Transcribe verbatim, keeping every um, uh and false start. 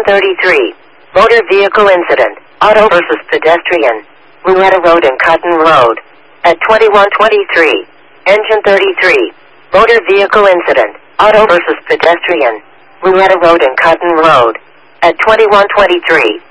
thirty-three. Motor vehicle incident. Auto versus pedestrian. Louetta Road and Cotton Road. At twenty-one twenty-three. Engine thirty-three. Motor vehicle incident. Auto versus pedestrian. Louetta Road and Cotton Road. At twenty-one twenty-three.